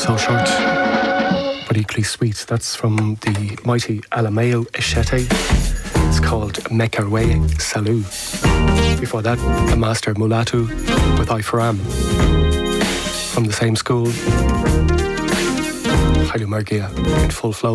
So short, but equally sweet. That's from the mighty Alameo Eshete. It's called Mekarwe Salu. Before that, the master Mulatu with Ifaram. From the same school, Hailu Margia in full flow.